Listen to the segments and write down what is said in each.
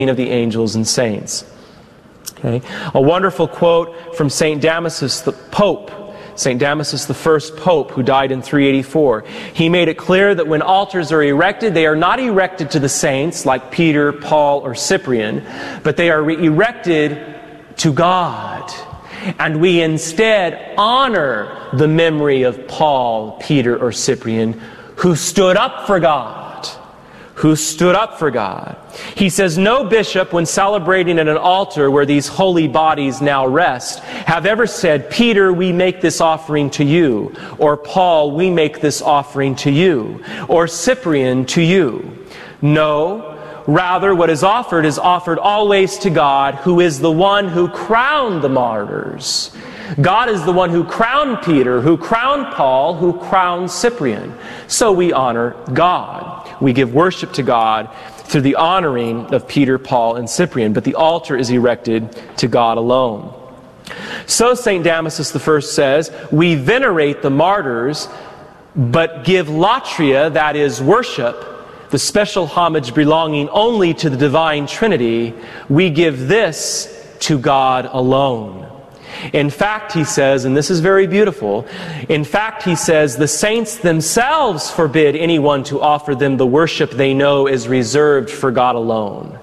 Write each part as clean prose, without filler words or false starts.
of the angels and saints. Okay. A wonderful quote from St. Damasus the Pope, St. Damasus the first Pope, who died in 384. He made it clear that when altars are erected, they are not erected to the saints like Peter, Paul, or Cyprian, but they are erected to God. And we instead honor the memory of Paul, Peter, or Cyprian, who stood up for God. Who stood up for God. He says, no bishop, when celebrating at an altar where these holy bodies now rest, have ever said, Peter, we make this offering to you, or Paul, we make this offering to you, or Cyprian, to you. No, rather what is offered always to God, who is the one who crowned the martyrs. God is the one who crowned Peter, who crowned Paul, who crowned Cyprian. So we honor God. We give worship to God through the honoring of Peter, Paul, and Cyprian. But the altar is erected to God alone. So St. Damasus I says, we venerate the martyrs, but give latria, that is worship, the special homage belonging only to the divine Trinity. We give this to God alone. In fact, he says, and this is very beautiful, in fact, he says, the saints themselves forbid anyone to offer them the worship they know is reserved for God alone.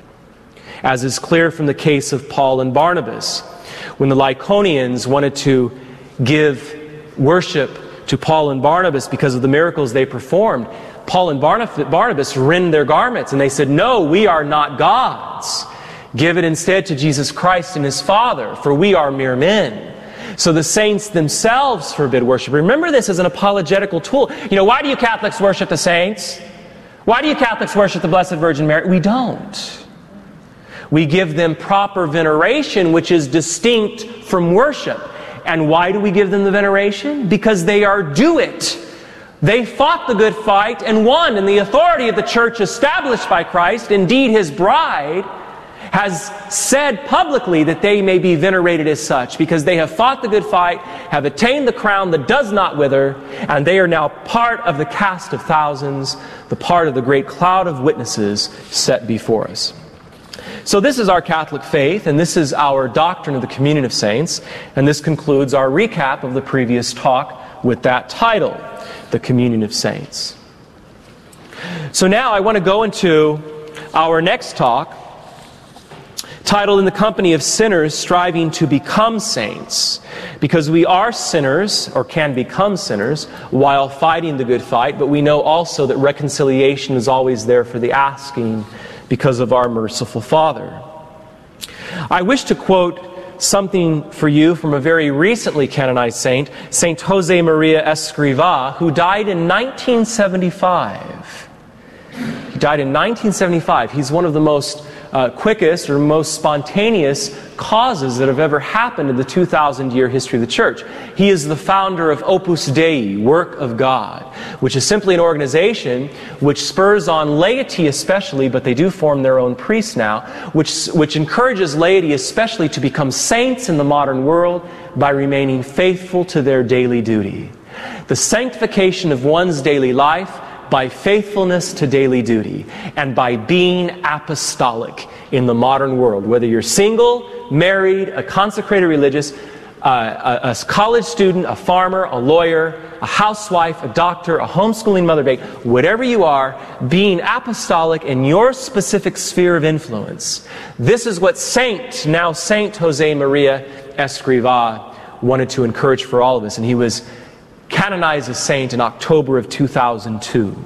As is clear from the case of Paul and Barnabas. When the Lycaonians wanted to give worship to Paul and Barnabas because of the miracles they performed, Paul and Barnabas rend their garments and they said, no, we are not gods. Give it instead to Jesus Christ and His Father, for we are mere men. So the saints themselves forbid worship. Remember this as an apologetical tool. You know, why do you Catholics worship the saints? Why do you Catholics worship the Blessed Virgin Mary? We don't. We give them proper veneration, which is distinct from worship. And why do we give them the veneration? Because they are due it. They fought the good fight and won, and the authority of the church established by Christ, indeed His bride, has said publicly that they may be venerated as such because they have fought the good fight, have attained the crown that does not wither, and they are now part of the cast of thousands, the part of the great cloud of witnesses set before us. So this is our Catholic faith, and this is our doctrine of the communion of saints, and this concludes our recap of the previous talk with that title, the communion of saints. So now I want to go into our next talk, titled In the Company of Sinners Striving to Become Saints, because we are sinners, or can become sinners, while fighting the good fight, but we know also that reconciliation is always there for the asking because of our merciful Father. I wish to quote something for you from a very recently canonized saint, Saint Jose Maria Escrivá, who died in 1975. He died in 1975. He's one of the most quickest or most spontaneous causes that have ever happened in the 2,000-year history of the Church. He is the founder of Opus Dei, Work of God, which is simply an organization which spurs on laity especially, but they do form their own priests now, which encourages laity especially to become saints in the modern world by remaining faithful to their daily duty. The sanctification of one's daily life by faithfulness to daily duty, and by being apostolic in the modern world. Whether you're single, married, a consecrated religious, a college student, a farmer, a lawyer, a housewife, a doctor, a homeschooling mother babe, whatever you are, being apostolic in your specific sphere of influence. This is what now Saint Jose Maria Escrivá wanted to encourage for all of us, and he was canonized as saint in October of 2002.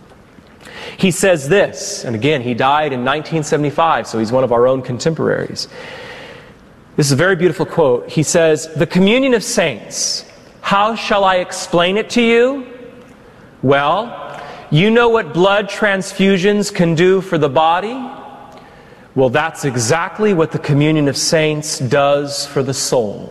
He says this, and again, he died in 1975, so he's one of our own contemporaries. This is a very beautiful quote. He says, "The communion of saints, how shall I explain it to you? Well, you know what blood transfusions can do for the body? Well, that's exactly what the communion of saints does for the soul."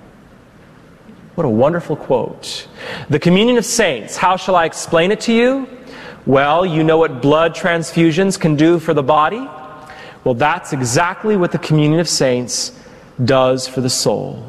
What a wonderful quote. The communion of saints, how shall I explain it to you? Well, you know what blood transfusions can do for the body? Well, that's exactly what the communion of saints does for the soul.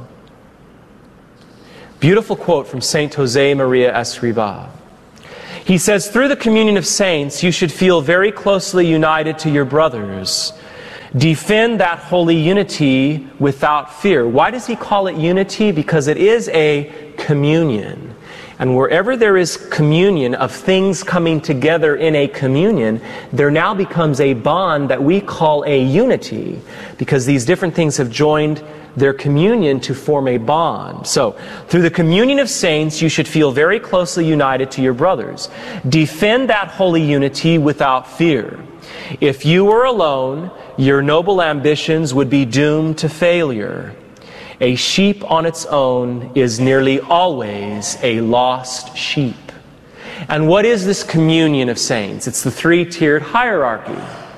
Beautiful quote from Saint Jose Maria Escrivá. He says, through the communion of saints, you should feel very closely united to your brothers. Defend that holy unity without fear. Why does he call it unity? Because it is a communion. And wherever there is communion of things coming together in a communion, there now becomes a bond that we call a unity, because these different things have joined their communion to form a bond. So, through the communion of saints, you should feel very closely united to your brothers. Defend that holy unity without fear. If you were alone, your noble ambitions would be doomed to failure. A sheep on its own is nearly always a lost sheep. And what is this communion of saints? It's the three-tiered hierarchy.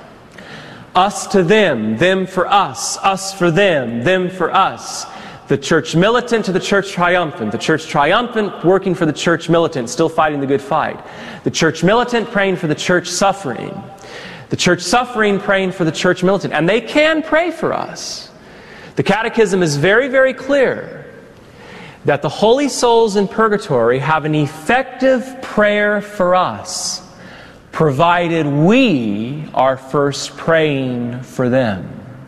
Us to them, them for us for them for us. The church militant to the church triumphant. The church triumphant working for the church militant, still fighting the good fight. The church militant praying for the church suffering. The church suffering praying for the church militant. And they can pray for us. The Catechism is very, very clear that the holy souls in purgatory have an effective prayer for us, provided we are first praying for them.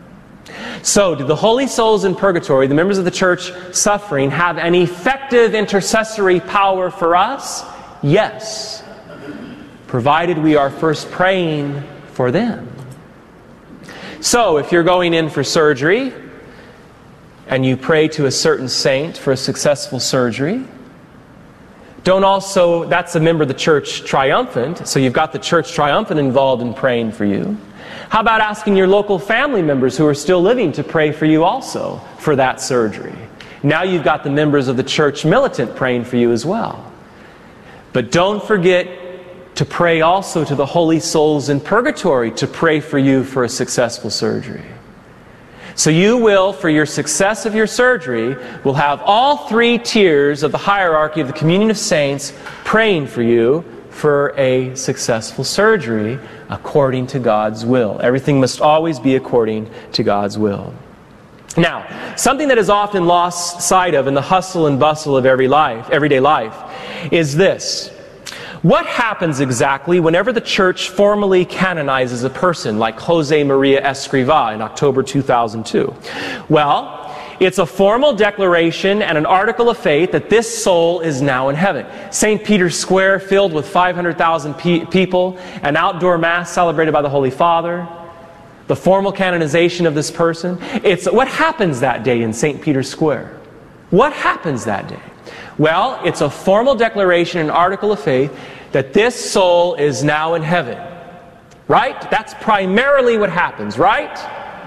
So, do the holy souls in purgatory, the members of the church suffering, have an effective intercessory power for us? Yes, provided we are first praying for them. So, if you're going in for surgery, and you pray to a certain saint for a successful surgery, that's a member of the church triumphant, so you've got the church triumphant involved in praying for you. How about asking your local family members who are still living to pray for you also for that surgery? Now you've got the members of the church militant praying for you as well. But don't forget to pray also to the holy souls in purgatory to pray for you for a successful surgery. So you will, for your success of your surgery, will have all three tiers of the hierarchy of the communion of saints praying for you for a successful surgery according to God's will. Everything must always be according to God's will. Now, something that is often lost sight of in the hustle and bustle of everyday life, is this. What happens exactly whenever the church formally canonizes a person like Jose Maria Escrivá in October 2002? Well, it's a formal declaration and an article of faith that this soul is now in heaven. St. Peter's Square filled with 500,000 people, an outdoor mass celebrated by the Holy Father, the formal canonization of this person. What happens that day in St. Peter's Square? What happens that day? Well, it's a formal declaration and article of faith that this soul is now in heaven. Right? That's primarily what happens, right?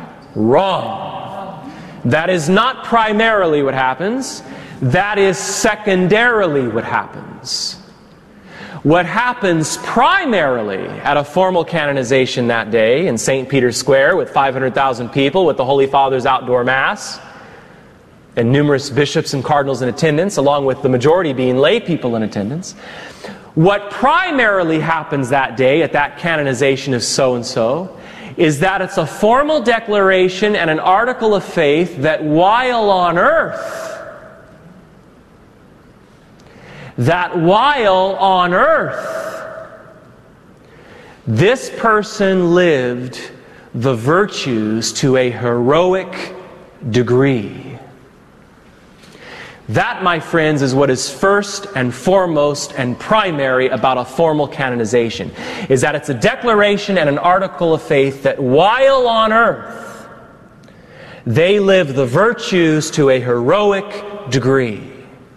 Wrong. That is not primarily what happens. That is secondarily what happens. What happens primarily at a formal canonization that day in St. Peter's Square with 500,000 people, with the Holy Father's outdoor Mass, and numerous bishops and cardinals in attendance, along with the majority being lay people in attendance. What primarily happens that day at that canonization of so-and-so is that it's a formal declaration and an article of faith that while on earth, this person lived the virtues to a heroic degree. That, my friends, is what is first and foremost and primary about a formal canonization, is that it's a declaration and an article of faith that while on earth, they live the virtues to a heroic degree.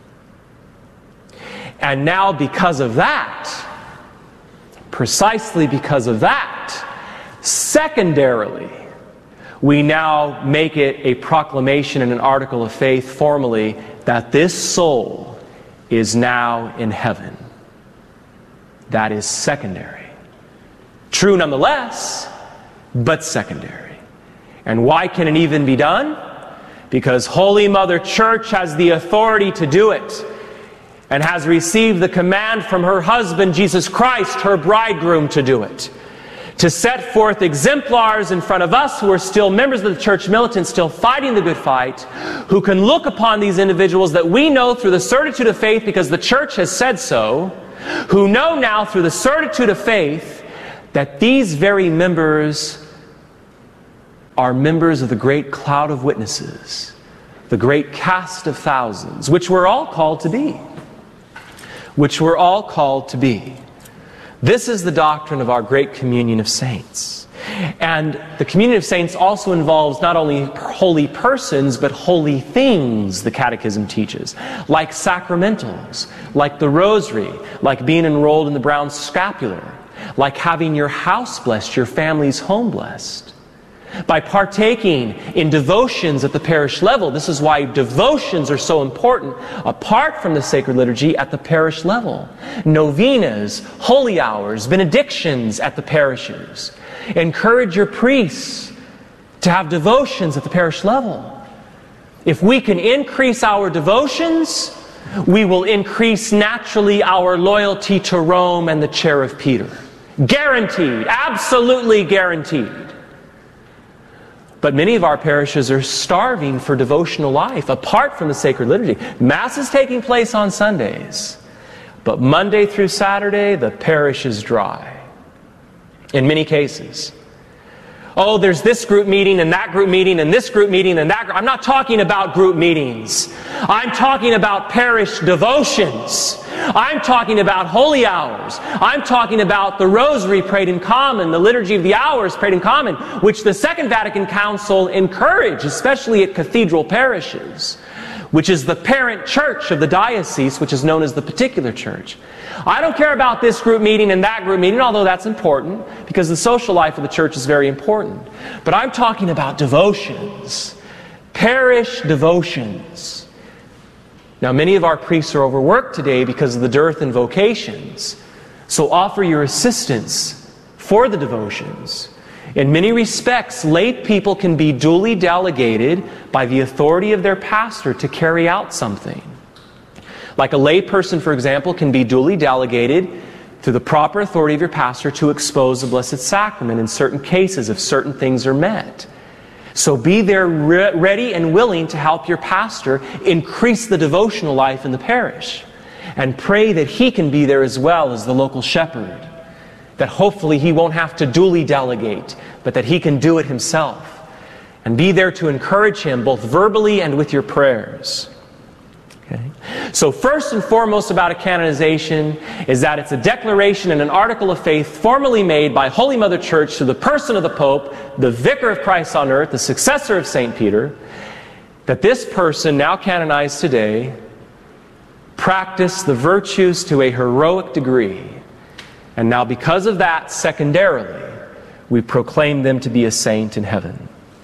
And now because of that, precisely because of that, secondarily, we now make it a proclamation and an article of faith formally that this soul is now in heaven. That is secondary. True nonetheless, but secondary. And why can it even be done? Because Holy Mother Church has the authority to do it, and has received the command from her husband, Jesus Christ, her bridegroom, to do it. To set forth exemplars in front of us who are still members of the church militant, still fighting the good fight, who can look upon these individuals that we know through the certitude of faith because the church has said so, who know now through the certitude of faith that these very members are members of the great cloud of witnesses, the great cast of thousands, which we're all called to be. Which we're all called to be. This is the doctrine of our great communion of saints. And the communion of saints also involves not only holy persons, but holy things, the Catechism teaches, like sacramentals, like the rosary, like being enrolled in the brown scapular, like having your house blessed, your family's home blessed. By partaking in devotions at the parish level. This is why devotions are so important apart from the sacred liturgy at the parish level. Novenas, holy hours, benedictions at the parishes. Encourage your priests to have devotions at the parish level. If we can increase our devotions, we will increase naturally our loyalty to Rome and the chair of Peter. Guaranteed, absolutely guaranteed. But many of our parishes are starving for devotional life apart from the sacred liturgy. Mass is taking place on Sundays, but Monday through Saturday, the parish is dry. In many cases. Oh, there's this group meeting and that group meeting and this group meeting and that group. I'm not talking about group meetings. I'm talking about parish devotions. I'm talking about holy hours. I'm talking about the rosary prayed in common, the liturgy of the hours prayed in common, which the Second Vatican Council encouraged, especially at cathedral parishes, which is the parent church of the diocese, which is known as the particular church. I don't care about this group meeting and that group meeting, although that's important, because the social life of the church is very important. But I'm talking about devotions, parish devotions. Now, many of our priests are overworked today because of the dearth in vocations. So offer your assistance for the devotions. In many respects, lay people can be duly delegated by the authority of their pastor to carry out something. Like a lay person, for example, can be duly delegated through the proper authority of your pastor to expose the Blessed Sacrament in certain cases if certain things are met. So be there ready and willing to help your pastor increase the devotional life in the parish. And pray that he can be there as well as the local shepherd. That hopefully he won't have to duly delegate, but that he can do it himself. And be there to encourage him both verbally and with your prayers. Okay? So first and foremost about a canonization is that it's a declaration and an article of faith formally made by Holy Mother Church to the person of the Pope, the Vicar of Christ on earth, the successor of St. Peter, that this person, now canonized today, practiced the virtues to a heroic degree. And now because of that, secondarily, we proclaim them to be a saint in heaven.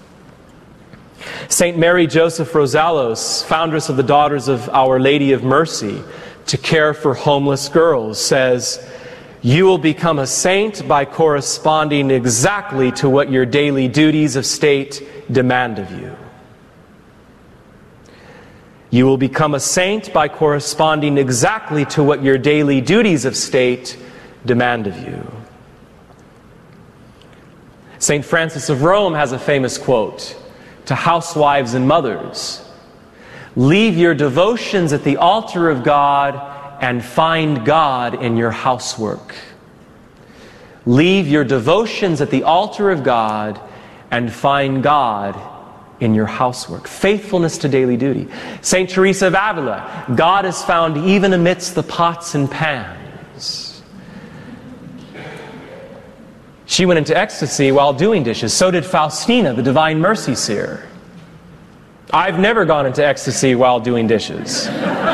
St. Mary Joseph Rosalos, foundress of the Daughters of Our Lady of Mercy, to care for homeless girls, says, "You will become a saint by corresponding exactly to what your daily duties of state demand of you." You will become a saint by corresponding exactly to what your daily duties of state demand of you. St. Francis of Rome has a famous quote to housewives and mothers: "Leave your devotions at the altar of God and find God in your housework." Leave your devotions at the altar of God and find God in your housework. Faithfulness to daily duty. St. Teresa of Avila, God is found even amidst the pots and pans. She went into ecstasy while doing dishes. So did Faustina, the Divine Mercy seer. I've never gone into ecstasy while doing dishes.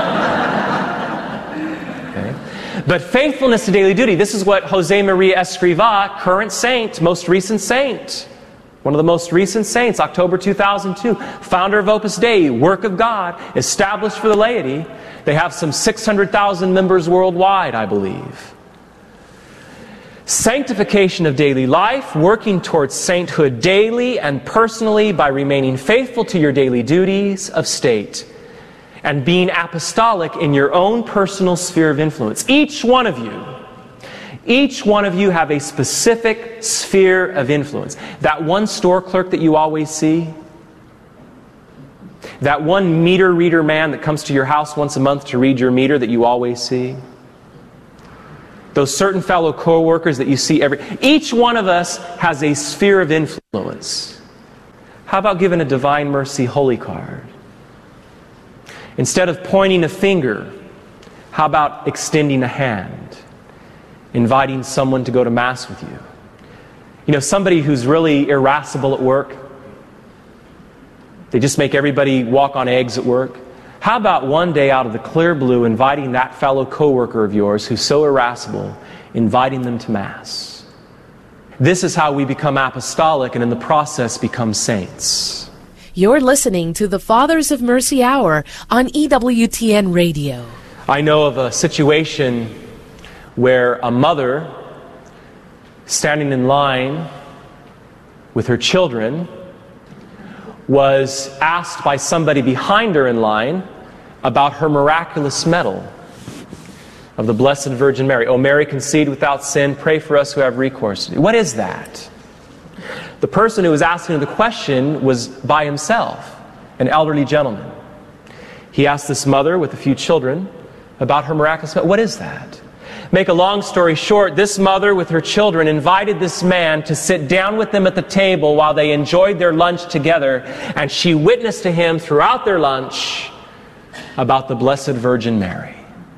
Okay. But faithfulness to daily duty. This is what Jose Maria Escrivá, current saint, most recent saint, one of the most recent saints, October 2002, founder of Opus Dei, work of God, established for the laity. They have some 600,000 members worldwide, I believe. Sanctification of daily life, working towards sainthood daily and personally by remaining faithful to your daily duties of state and being apostolic in your own personal sphere of influence. Each one of you have a specific sphere of influence. That one store clerk that you always see, that one meter reader man that comes to your house once a month to read your meter that you always see, those certain fellow co-workers that you see each one of us has a sphere of influence. how about giving a Divine Mercy Holy Card? Instead of pointing a finger, how about extending a hand, inviting someone to go to Mass with you? You know, somebody who's really irascible at work, they just make everybody walk on eggs at work. How about one day out of the clear blue inviting that fellow coworker of yours who's so irascible, inviting them to Mass? This is how we become apostolic and in the process become saints. You're listening to the Fathers of Mercy Hour on EWTN Radio. I know of a situation where a mother standing in line with her children was asked by somebody behind her in line about her miraculous medal of the Blessed Virgin Mary. O Mary, conceived without sin, pray for us who have recourse. What is that? The person who was asking the question was by himself, an elderly gentleman. He asked this mother with a few children about her miraculous medal. What is that? Make a long story short, this mother with her children invited this man to sit down with them at the table while they enjoyed their lunch together, and she witnessed to him throughout their lunch about the Blessed Virgin Mary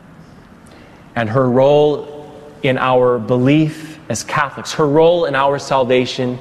and her role in our belief as Catholics, her role in our salvation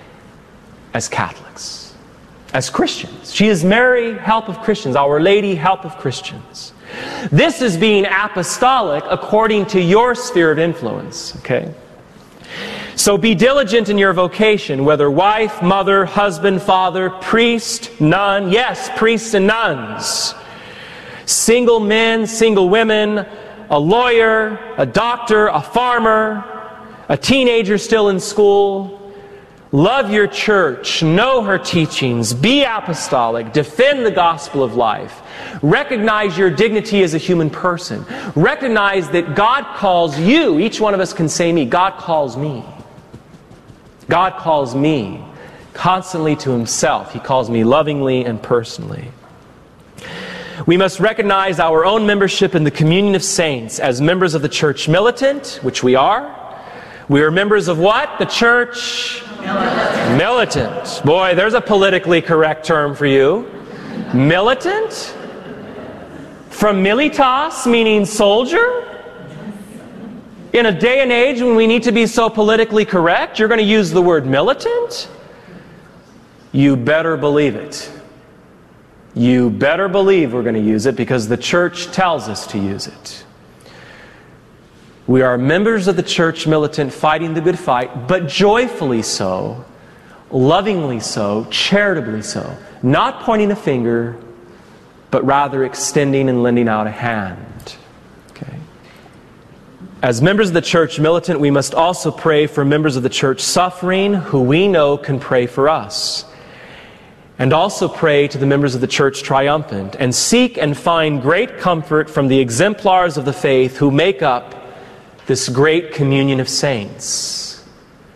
as Catholics, as Christians. She is Mary, help of Christians, Our Lady, help of Christians. This is being apostolic according to your sphere of influence, okay? So be diligent in your vocation, whether wife, mother, husband, father, priest, nun, yes, priests and nuns, single men, single women, a lawyer, a doctor, a farmer, a teenager still in school. Love your church, know her teachings, be apostolic, defend the gospel of life. Recognize your dignity as a human person. Recognize that God calls you, each one of us can say me, God calls me. God calls me constantly to Himself. He calls me lovingly and personally. We must recognize our own membership in the communion of saints as members of the church militant, which we are. We are members of what? The church militant. Boy, there's a politically correct term for you. Militant? From militas, meaning soldier? In a day and age when we need to be so politically correct, you're going to use the word militant? You better believe it. You better believe we're going to use it because the church tells us to use it. We are members of the church militant fighting the good fight, but joyfully so, lovingly so, charitably so. Not pointing a finger, but rather extending and lending out a hand. Okay. As members of the church militant, we must also pray for members of the church suffering who we know can pray for us. And also pray to the members of the church triumphant, and seek and find great comfort from the exemplars of the faith who make up this great communion of saints.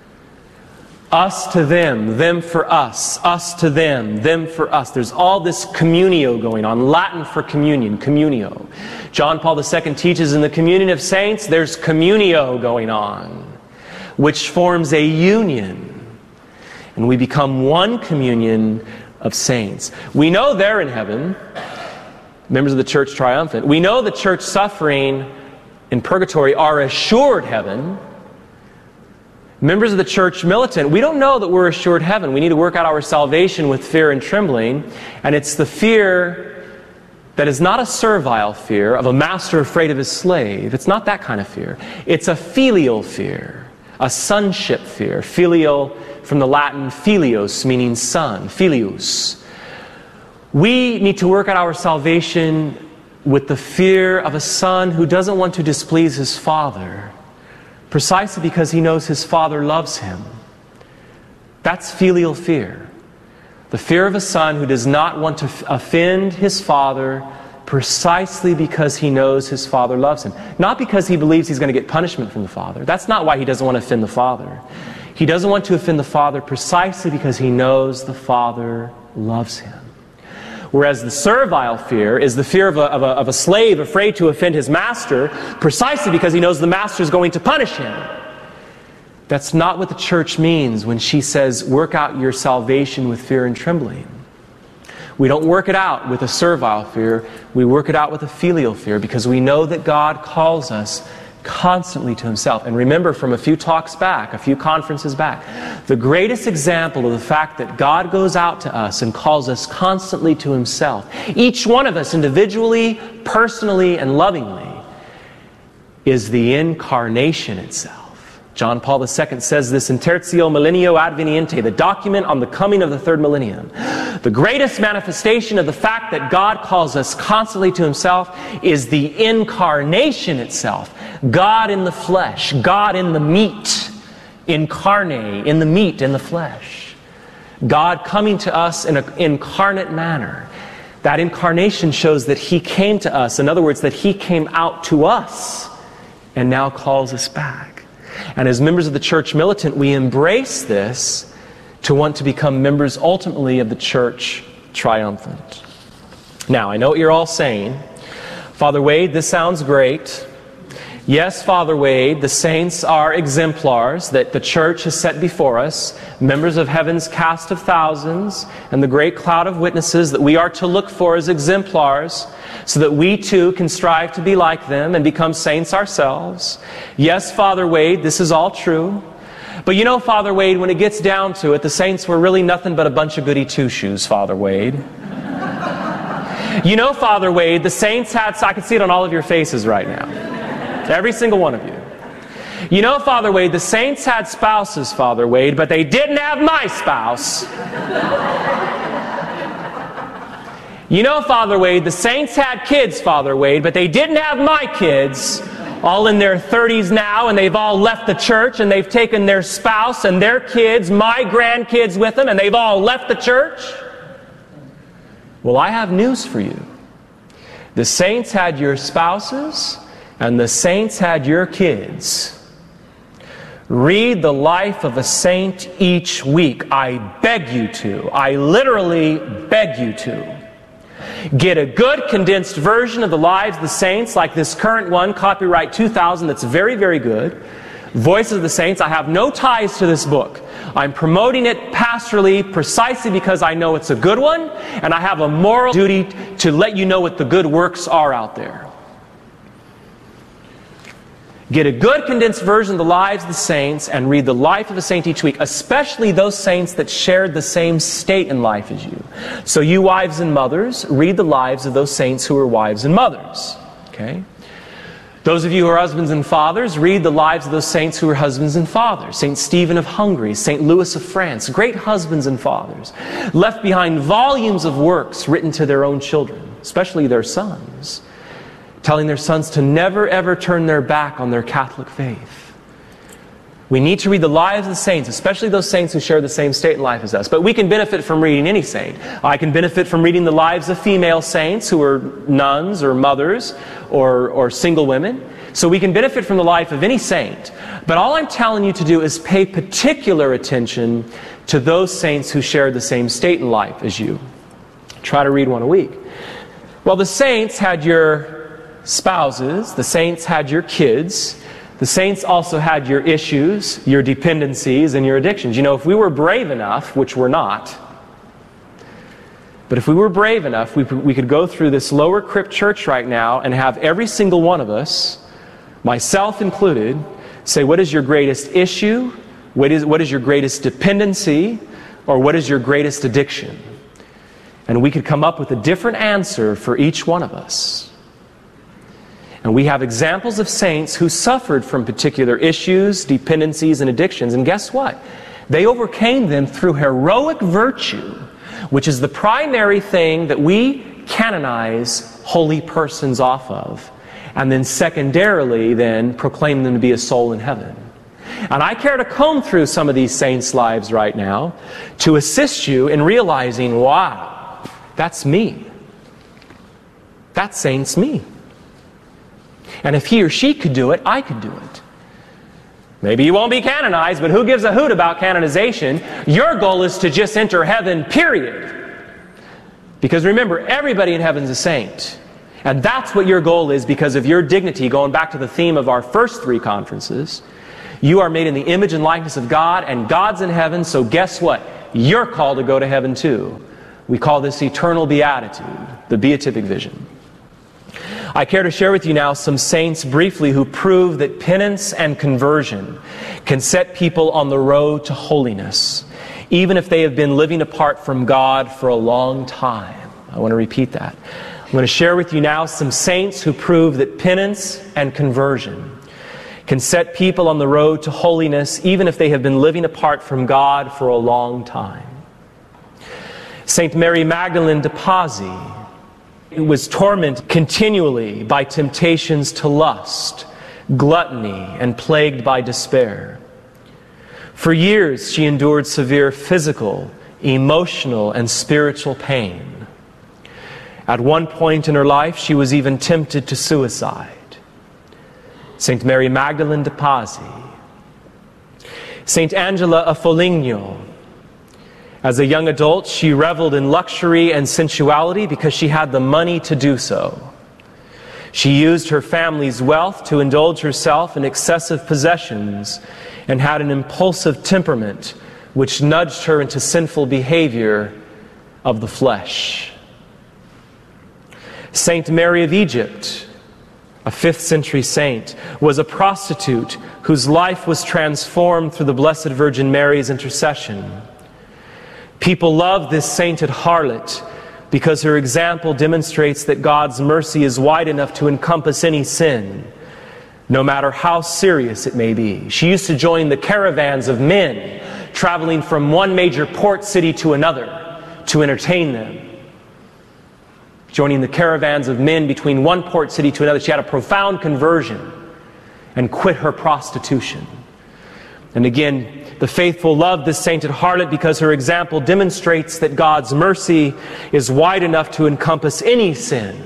Us to them, them for us to them for us. There's all this communio going on. Latin for communion, communio. John Paul II teaches in the communion of saints, there's communio going on, which forms a union. And we become one communion of saints. We know they're in heaven, members of the church triumphant. We know the church suffering in purgatory are assured heaven. Members of the church militant, we don't know that we're assured heaven. We need to work out our salvation with fear and trembling. And it's the fear that is not a servile fear of a master afraid of his slave. It's not that kind of fear. It's a filial fear, a sonship fear. Filial from the Latin filios, meaning son, filius. We need to work out our salvation with the fear of a son who doesn't want to displease his father, precisely because he knows his father loves him. That's filial fear. The fear of a son who does not want to offend his father precisely because he knows his father loves him. Not because he believes he's going to get punishment from the father. That's not why he doesn't want to offend the father. He doesn't want to offend the father precisely because he knows the father loves him. Whereas the servile fear is the fear of a slave afraid to offend his master precisely because he knows the master is going to punish him. That's not what the church means when she says, work out your salvation with fear and trembling. We don't work it out with a servile fear. We work it out with a filial fear, because we know that God calls us constantly to Himself. And remember, from a few talks back, a few conferences back, the greatest example of the fact that God goes out to us and calls us constantly to Himself, each one of us individually, personally, and lovingly, is the incarnation itself. John Paul II says this in Tertio Millennio Adveniente, the document on the coming of the third millennium. The greatest manifestation of the fact that God calls us constantly to Himself is the incarnation itself. God in the flesh, God in the meat, incarnate, in the meat, in the flesh. God coming to us in an incarnate manner. That incarnation shows that He came to us. In other words, that He came out to us and now calls us back. And as members of the church militant, we embrace this to want to become members ultimately of the church triumphant. Now, I know what you're all saying. Father Wade, this sounds great. Yes, Father Wade, the saints are exemplars that the church has set before us, members of heaven's cast of thousands and the great cloud of witnesses that we are to look for as exemplars, so that we too can strive to be like them and become saints ourselves. Yes, Father Wade, this is all true. But you know, Father Wade, when it gets down to it, the saints were really nothing but a bunch of goody two-shoes, Father Wade. You know, Father Wade, the saints had, I can see it on all of your faces right now. Every single one of you. You know, Father Wade, the saints had spouses, Father Wade, but they didn't have my spouse. You know, Father Wade, the saints had kids, Father Wade, but they didn't have my kids, all in their 30s now, and they've all left the church, and they've taken their spouse and their kids, my grandkids with them, and they've all left the church. Well, I have news for you. The saints had your spouses, and the saints had your kids. Read the life of a saint each week. I beg you to. I literally beg you to. Get a good condensed version of the lives of the saints, like this current one, copyright 2000, that's very, very good. Voices of the Saints. I have no ties to this book. I'm promoting it pastorally precisely because I know it's a good one, and I have a moral duty to let you know what the good works are out there. Get a good condensed version of the lives of the saints and read the life of a saint each week, especially those saints that shared the same state in life as you. So you wives and mothers, read the lives of those saints who are wives and mothers. Okay? Those of you who are husbands and fathers, read the lives of those saints who are husbands and fathers. St. Stephen of Hungary, St. Louis of France, great husbands and fathers, left behind volumes of works written to their own children, especially their sons, telling their sons to never ever turn their back on their Catholic faith. We need to read the lives of the saints, especially those saints who share the same state in life as us. But we can benefit from reading any saint. I can benefit from reading the lives of female saints who are nuns or mothers or single women. So we can benefit from the life of any saint. But all I'm telling you to do is pay particular attention to those saints who share the same state in life as you. Try to read one a week. Well, the saints had your spouses. The saints had your kids. The saints also had your issues, your dependencies, and your addictions. You know, if we were brave enough, which we're not, but if we were brave enough, we could go through this lower crypt church right now and have every single one of us, myself included, say, what is your greatest issue? What is your greatest dependency? Or what is your greatest addiction? And we could come up with a different answer for each one of us. And we have examples of saints who suffered from particular issues, dependencies, and addictions. And guess what? They overcame them through heroic virtue, which is the primary thing that we canonize holy persons off of. And then secondarily, then, proclaim them to be a soul in heaven. And I care to comb through some of these saints' lives right now to assist you in realizing, wow, that's me. That saint's me. And if he or she could do it, I could do it. Maybe you won't be canonized, but who gives a hoot about canonization? Your goal is to just enter heaven, period. Because remember, everybody in heaven is a saint. And that's what your goal is because of your dignity. Going back to the theme of our first three conferences, You are made in the image and likeness of God, and God's in heaven, so guess what? You're called to go to heaven too. We call this eternal beatitude, the beatific vision. I care to share with you now some saints briefly who prove that penance and conversion can set people on the road to holiness, even if they have been living apart from God for a long time. I want to repeat that. I'm going to share with you now some saints who prove that penance and conversion can set people on the road to holiness, even if they have been living apart from God for a long time. Saint Mary Magdalene de Pazzi was tormented continually by temptations to lust, gluttony, and plagued by despair. For years she endured severe physical, emotional, and spiritual pain. At one point in her life, she was even tempted to suicide. Saint Mary Magdalene de Pazzi. Saint Angela of Foligno. As a young adult, she reveled in luxury and sensuality because she had the money to do so. She used her family's wealth to indulge herself in excessive possessions and had an impulsive temperament which nudged her into sinful behavior of the flesh. Saint Mary of Egypt, a 5th century saint, was a prostitute whose life was transformed through the Blessed Virgin Mary's intercession. People love this sainted harlot because her example demonstrates that God's mercy is wide enough to encompass any sin, no matter how serious it may be. She used to join the caravans of men traveling from one major port city to another to entertain them. Joining the caravans of men between one port city to another, she had a profound conversion and quit her prostitution. And again, the faithful love this sainted harlot because her example demonstrates that God's mercy is wide enough to encompass any sin,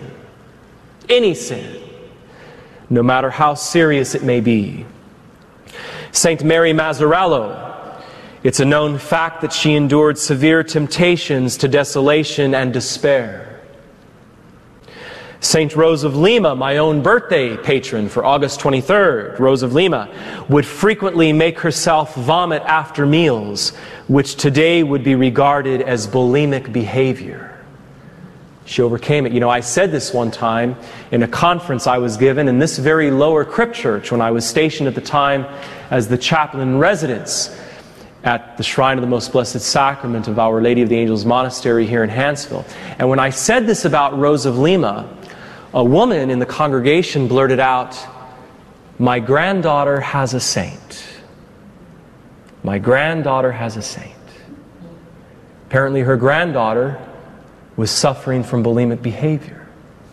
no matter how serious it may be. Saint Mary Mazzarello, it's a known fact that she endured severe temptations to desolation and despair. Saint Rose of Lima, my own birthday patron for August 23rd, Rose of Lima, would frequently make herself vomit after meals, which today would be regarded as bulimic behavior. She overcame it. You know, I said this one time in a conference I was given in this very lower crypt church when I was stationed at the time as the chaplain in residence at the Shrine of the Most Blessed Sacrament of Our Lady of the Angels Monastery here in Hansville. And when I said this about Rose of Lima, a woman in the congregation blurted out, "My granddaughter has a saint. My granddaughter has a saint." Apparently her granddaughter was suffering from bulimic behavior.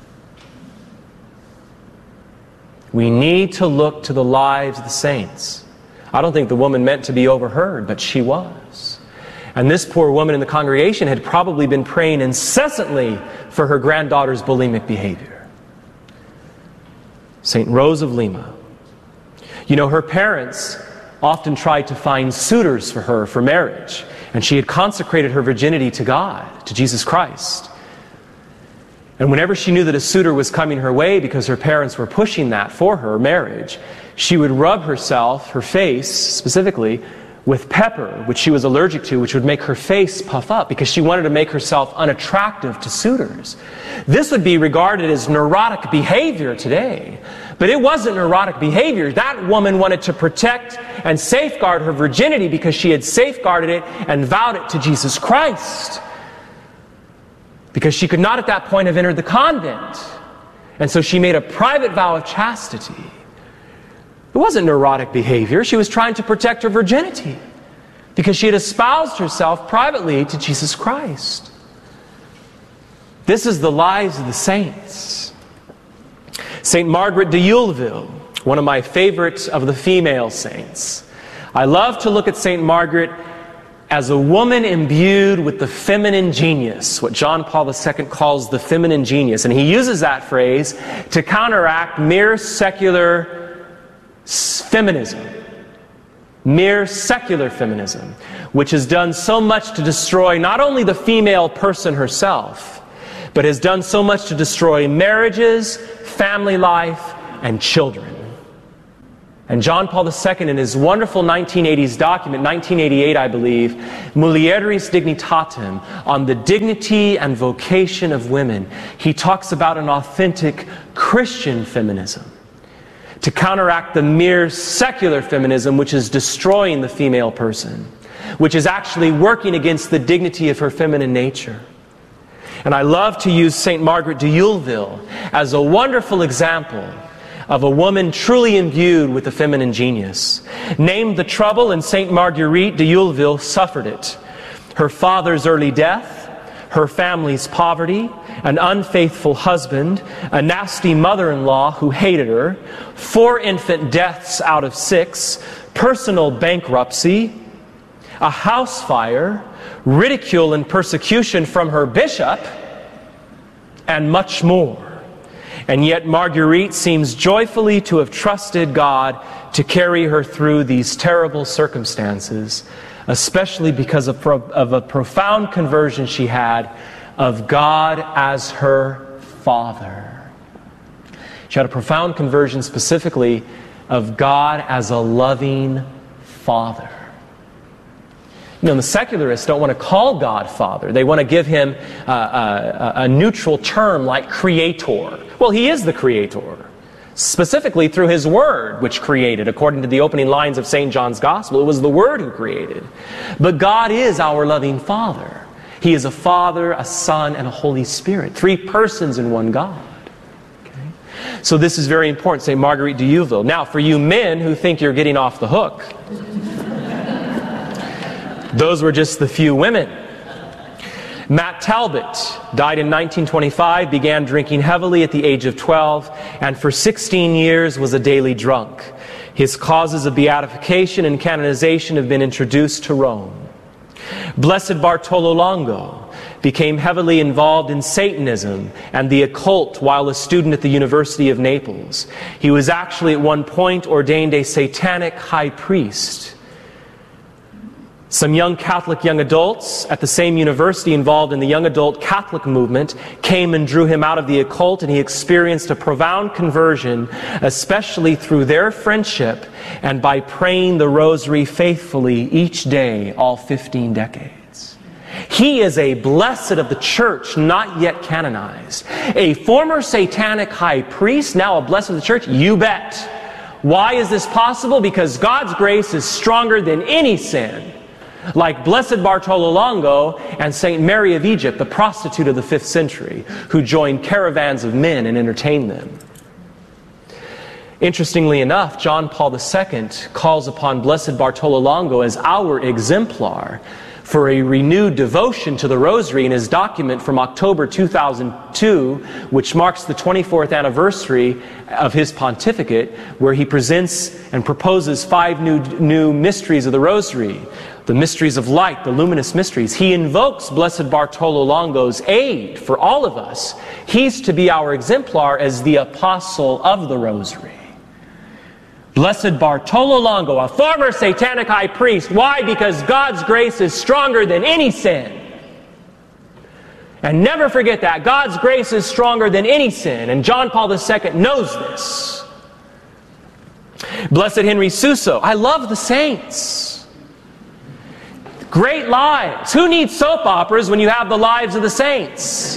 We need to look to the lives of the saints. I don't think the woman meant to be overheard, but she was. And this poor woman in the congregation had probably been praying incessantly for her granddaughter's bulimic behavior. Saint Rose of Lima. You know, her parents often tried to find suitors for her for marriage, and she had consecrated her virginity to God, to Jesus Christ. And whenever she knew that a suitor was coming her way because her parents were pushing that for her marriage, she would rub herself, her face specifically, with pepper, which she was allergic to, which would make her face puff up because she wanted to make herself unattractive to suitors. This would be regarded as neurotic behavior today. But it wasn't neurotic behavior. That woman wanted to protect and safeguard her virginity because she had safeguarded it and vowed it to Jesus Christ. Because she could not at that point have entered the convent. And so she made a private vow of chastity. It wasn't neurotic behavior. She was trying to protect her virginity because she had espoused herself privately to Jesus Christ. This is the lives of the saints. Saint Margaret de Euleville, one of my favorites of the female saints. I love to look at Saint Margaret as a woman imbued with the feminine genius, what John Paul II calls the feminine genius. And he uses that phrase to counteract mere secular feminism, mere secular feminism, which has done so much to destroy not only the female person herself, but has done so much to destroy marriages, family life, and children. And John Paul II, in his wonderful 1980s document, 1988 I believe, Mulieris Dignitatem, on the dignity and vocation of women, he talks about an authentic Christian feminism to counteract the mere secular feminism which is destroying the female person, which is actually working against the dignity of her feminine nature. And I love to use St. Margaret de Yuleville as a wonderful example of a woman truly imbued with the feminine genius. Named the trouble, and St. Marguerite de Yuleville suffered it. Her father's early death, her family's poverty, an unfaithful husband, a nasty mother-in-law who hated her, 4 infant deaths out of 6, personal bankruptcy, a house fire, ridicule and persecution from her bishop, and much more. And yet Marguerite seems joyfully to have trusted God to carry her through these terrible circumstances, especially because of a profound conversion she had of God as her Father. She had a profound conversion specifically of God as a loving Father. You know, the secularists don't want to call God Father. They want to give Him a neutral term like Creator. Well, He is the Creator, specifically through His Word, which created. According to the opening lines of St. John's Gospel, it was the Word who created. But God is our loving Father. He is a Father, a Son, and a Holy Spirit. 3 persons in one God. Okay? So this is very important, St. Marguerite de Yuleville. Now, for you men who think you're getting off the hook, those were just the few women. Matt Talbot died in 1925, began drinking heavily at the age of 12, and for 16 years was a daily drunk. His causes of beatification and canonization have been introduced to Rome. Blessed Bartolo Longo became heavily involved in Satanism and the occult while a student at the University of Naples. He was actually at one point ordained a satanic high priest. Some young Catholic young adults at the same university involved in the young adult Catholic movement came and drew him out of the occult, and he experienced a profound conversion, especially through their friendship and by praying the rosary faithfully each day, all 15 decades. He is a blessed of the church, not yet canonized. A former satanic high priest, now a blessed of the church? You bet. Why is this possible? Because God's grace is stronger than any sin. Like Blessed Bartolo Longo and St. Mary of Egypt, the prostitute of the 5th century, who joined caravans of men and entertained them. Interestingly enough, John Paul II calls upon Blessed Bartolo Longo as our exemplar for a renewed devotion to the Rosary in his document from October 2002, which marks the 24th anniversary of his pontificate, where he presents and proposes 5 new mysteries of the Rosary. The mysteries of light, the luminous mysteries. He invokes Blessed Bartolo Longo's aid for all of us. He's to be our exemplar as the apostle of the Rosary. Blessed Bartolo Longo, a former satanic high priest. Why? Because God's grace is stronger than any sin. And never forget that. God's grace is stronger than any sin. And John Paul II knows this. Blessed Henry Suso. I love the saints. Great lives. Who needs soap operas when you have the lives of the saints?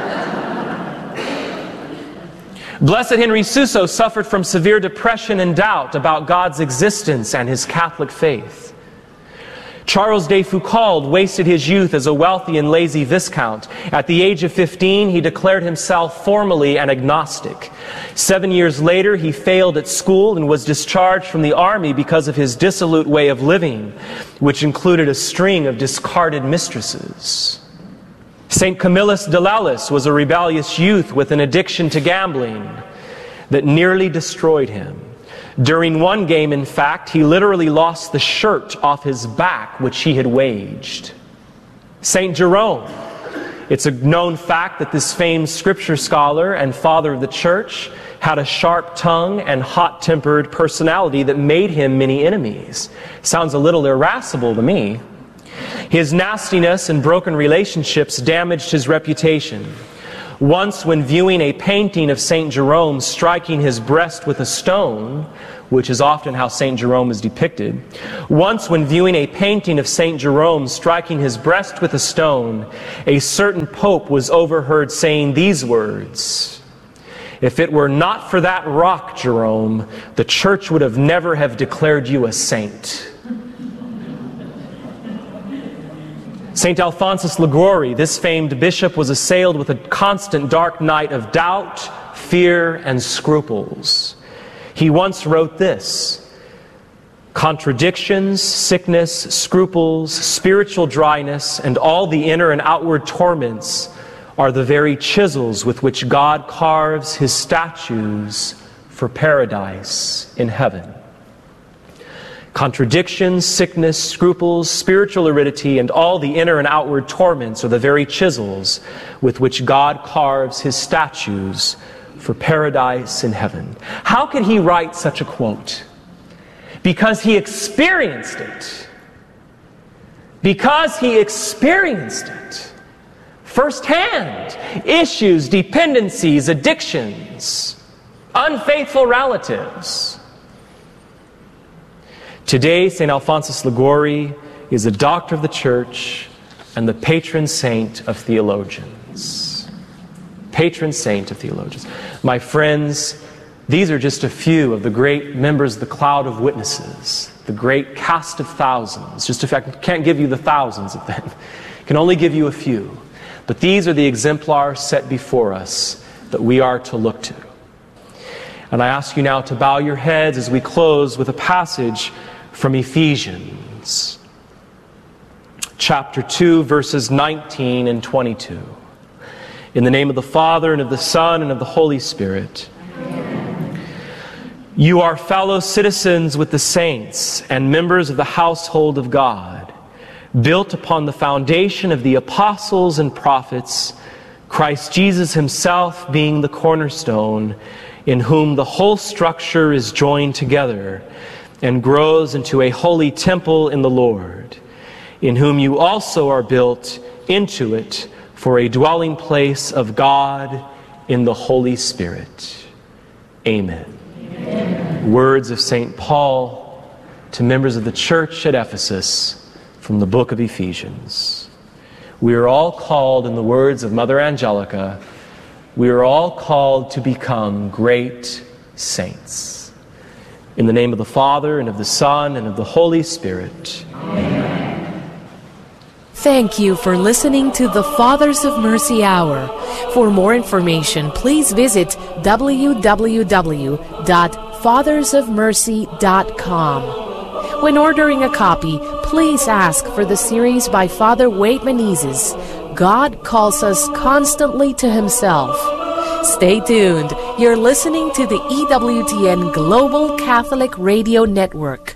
Blessed Henry Suso suffered from severe depression and doubt about God's existence and his Catholic faith. Charles de Foucauld wasted his youth as a wealthy and lazy viscount. At the age of 15, he declared himself formally an agnostic. 7 years later, he failed at school and was discharged from the army because of his dissolute way of living, which included a string of discarded mistresses. St. Camillus de Laulis was a rebellious youth with an addiction to gambling that nearly destroyed him. During one game, in fact, he literally lost the shirt off his back which he had waged. St. Jerome. It's a known fact that this famed scripture scholar and father of the church had a sharp tongue and hot-tempered personality that made him many enemies. Sounds a little irascible to me. His nastiness and broken relationships damaged his reputation. Once, when viewing a painting of St. Jerome striking his breast with a stone, which is often how St. Jerome is depicted, once, when viewing a painting of St. Jerome striking his breast with a stone, a certain pope was overheard saying these words: "If it were not for that rock, Jerome, the church would have never have declared you a saint." St. Alphonsus Liguori, this famed bishop, was assailed with a constant dark night of doubt, fear, and scruples. He once wrote this: "Contradictions, sickness, scruples, spiritual dryness, and all the inner and outward torments are the very chisels with which God carves his statues for paradise in heaven." Contradictions, sickness, scruples, spiritual aridity, and all the inner and outward torments are the very chisels with which God carves his statues for paradise in heaven. How could he write such a quote? Because he experienced it. Because he experienced it firsthand. Issues, dependencies, addictions, unfaithful relatives. Today, St. Alphonsus Liguori is a doctor of the church and the patron saint of theologians. Patron saint of theologians. My friends, these are just a few of the great members of the cloud of witnesses, the great cast of thousands. Just if I can't give you the thousands of them, I can only give you a few. But these are the exemplars set before us that we are to look to. And I ask you now to bow your heads as we close with a passage from Ephesians, chapter 2, verses 19 and 22. In the name of the Father, and of the Son, and of the Holy Spirit. Amen. You are fellow citizens with the saints and members of the household of God, built upon the foundation of the apostles and prophets, Christ Jesus himself being the cornerstone, in whom the whole structure is joined together and grows into a holy temple in the Lord, in whom you also are built into it for a dwelling place of God in the Holy Spirit. Amen. Amen. Words of St. Paul to members of the church at Ephesus from the book of Ephesians. We are all called, in the words of Mother Angelica, we are all called to become great saints. In the name of the Father, and of the Son, and of the Holy Spirit. Amen. Thank you for listening to the Fathers of Mercy Hour. For more information, please visit www.fathersofmercy.com. When ordering a copy, please ask for the series by Father Wade Menezes, God Calls Us Constantly to Himself. Stay tuned. You're listening to the EWTN Global Catholic Radio Network.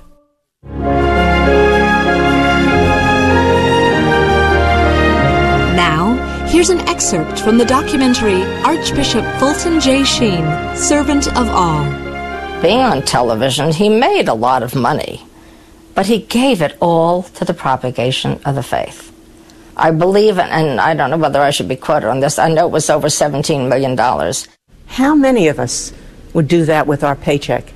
Now, here's an excerpt from the documentary Archbishop Fulton J. Sheen, Servant of All. Being on television, he made a lot of money, but he gave it all to the propagation of the faith. I believe, and I don't know whether I should be quoted on this, I know it was over $17 million. How many of us would do that with our paycheck?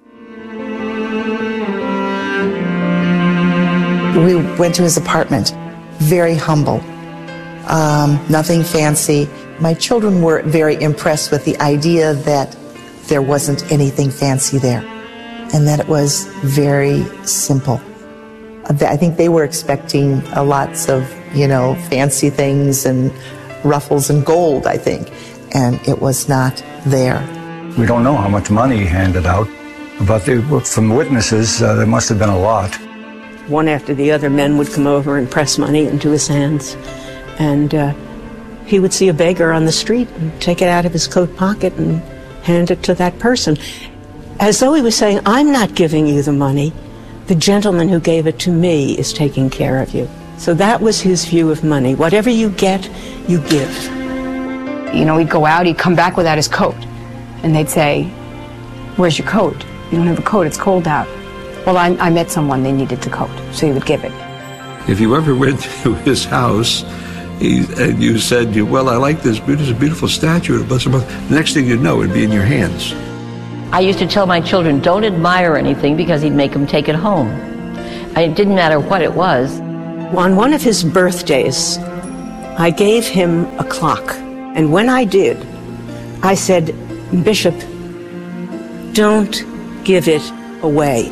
We went to his apartment, very humble, nothing fancy. My children were very impressed with the idea that there wasn't anything fancy there and that it was very simple. I think they were expecting lots of, fancy things and ruffles and gold, I think, and it was not there. We don't know how much money he handed out, but from witnesses, there must have been a lot. One after the other, men would come over and press money into his hands, and he would see a beggar on the street and take it out of his coat pocket and hand it to that person, as though he was saying, I'm not giving you the money. The gentleman who gave it to me is taking care of you. So that was his view of money. Whatever you get, you give. He'd go out, he'd come back without his coat. And they'd say, where's your coat? You don't have a coat, it's cold out. Well, I met someone, they needed the coat, so he would give it. If you ever went to his house, And you said, well, I like this. It's a beautiful statue. The next thing you'd know, it'd be in your hands. I used to tell my children, don't admire anything, because he'd make them take it home. It didn't matter what it was. On one of his birthdays, I gave him a clock. And when I did, I said, Bishop, don't give it away.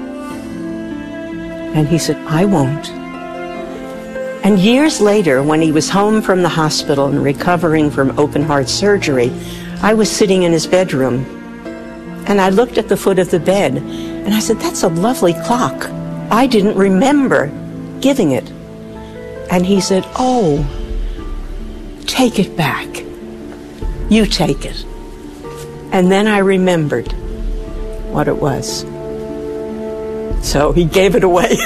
And he said, I won't. And years later, when he was home from the hospital and recovering from open-heart surgery, I was sitting in his bedroom, and I looked at the foot of the bed, and I said, that's a lovely clock. I didn't remember giving it. And he said, oh, take it back. You take it. And then I remembered what it was. So he gave it away.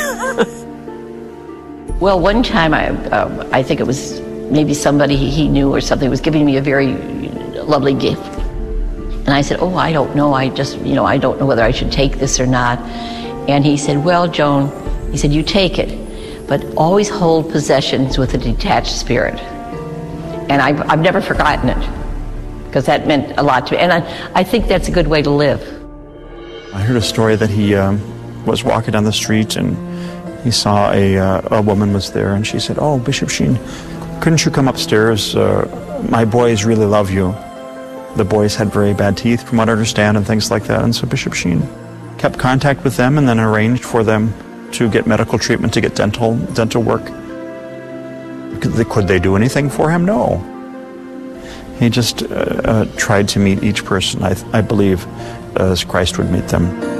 Well, one time, I think it was maybe somebody he knew or something was giving me a very lovely gift. And I said, oh, I don't know. I don't know whether I should take this or not. And he said, well, Joan, he said, you take it, but always hold possessions with a detached spirit. And I've never forgotten it, because that meant a lot to me. And I think that's a good way to live. I heard a story that he was walking down the street and he saw a woman was there, and she said, oh, Bishop Sheen, couldn't you come upstairs? My boys really love you. The boys had very bad teeth, from what I understand, and things like that. And so Bishop Sheen kept contact with them and then arranged for them to get medical treatment, to get dental work. Could they do anything for him? No. He just tried to meet each person, I believe, as Christ would meet them.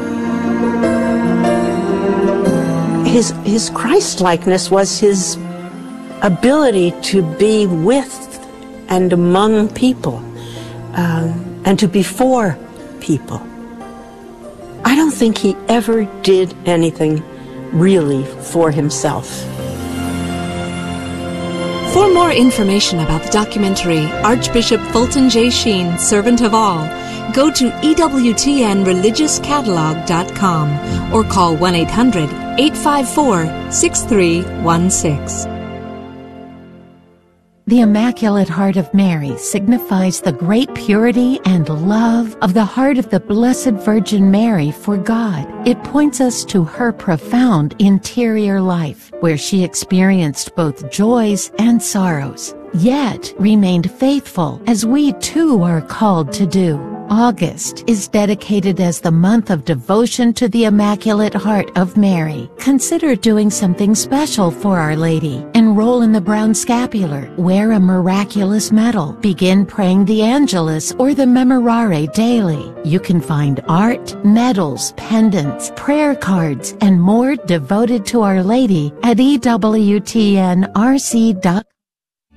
His Christ-likeness was his ability to be with and among people, and to be for people. I don't think he ever did anything really for himself. For more information about the documentary Archbishop Fulton J. Sheen, Servant of All, go to EWTNReligiousCatalog.com or call 1-800-854-6316. The Immaculate Heart of Mary signifies the great purity and love of the heart of the Blessed Virgin Mary for God. It points us to her profound interior life, where she experienced both joys and sorrows, yet remained faithful, as we too are called to do. August is dedicated as the month of devotion to the Immaculate Heart of Mary. Consider doing something special for Our Lady. Enroll in the Brown Scapular, wear a miraculous medal, begin praying the Angelus or the Memorare daily. You can find art, medals, pendants, prayer cards, and more devoted to Our Lady at EWTNRC.com.